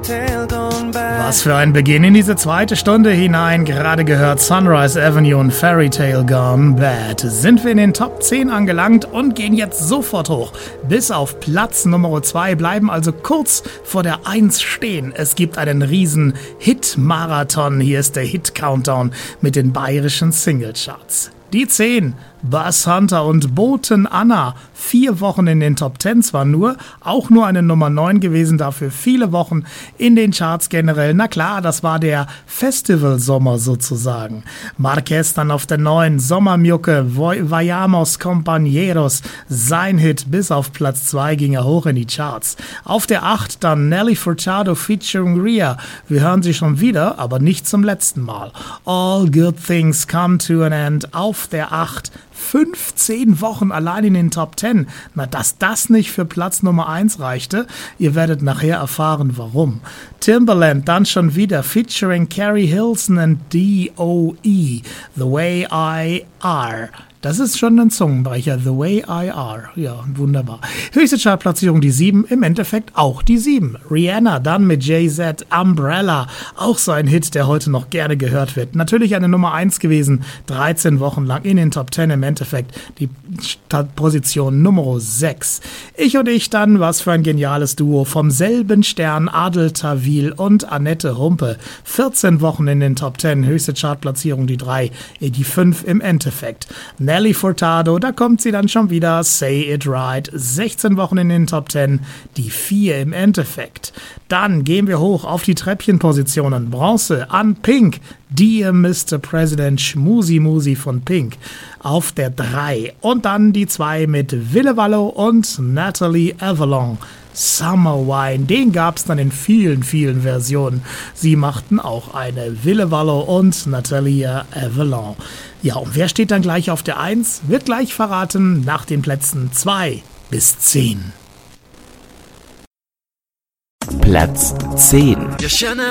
Was für ein Beginn in diese zweite Stunde hinein. Gerade gehört Sunrise Avenue und Fairy Tale Gone Bad. Sind wir in den Top 10 angelangt und gehen jetzt sofort hoch. Bis auf Platz Nummer 2, bleiben also kurz vor der 1 stehen. Es gibt einen riesen Hit-Marathon. Hier ist der Hit-Countdown mit den bayerischen Singlecharts. Die 10, Buzz Hunter und Boten Anna. 4 Wochen in den Top 10 zwar nur, auch nur eine Nummer 9 gewesen, dafür viele Wochen in den Charts generell. Na klar, das war der Festivalsommer sozusagen. Marquez dann auf der 9, Sommermjucke, Vayamos Compañeros. Sein Hit bis auf Platz 2 ging er hoch in die Charts. Auf der 8 dann Nelly Furtado featuring Rhea. Wir hören sie schon wieder, aber nicht zum letzten Mal. All Good Things Come to an End auf der 8. 15 Wochen allein in den Top 10. Na, dass das nicht für Platz Nummer 1 reichte, ihr werdet nachher erfahren, warum. Timbaland dann schon wieder featuring Carrie Hilson and D.O.E. The Way I Are. Das ist schon ein Zungenbrecher. The Way I Are. Ja, wunderbar. Höchste Chartplatzierung die 7, im Endeffekt auch die 7. Rihanna dann mit Jay-Z, Umbrella. Auch so ein Hit, der heute noch gerne gehört wird. Natürlich eine Nummer 1 gewesen. 13 Wochen lang in den Top 10, im Endeffekt die Position Nummer 6. Ich und ich dann, was für ein geniales Duo. Vom selben Stern Adel Tawil und Annette Humpe. 14 Wochen in den Top 10. Höchste Chartplatzierung die 3, die 5 im Endeffekt. Nelly Furtado, da kommt sie dann schon wieder, Say It Right, 16 Wochen in den Top 10, die 4 im Endeffekt. Dann gehen wir hoch auf die Treppchenpositionen. Bronze an Pink, Dear Mr. President, Schmusi Musi von Pink auf der 3. Und dann die 2 mit Ville Valo und Natalie Avalon. Summer Wine, den gab es dann in vielen, vielen Versionen. Sie machten auch eine, Ville Valo und Natalia Avalon. Ja, und wer steht dann gleich auf der 1? Wird gleich verraten nach den Plätzen 2 bis 10. Platz 10.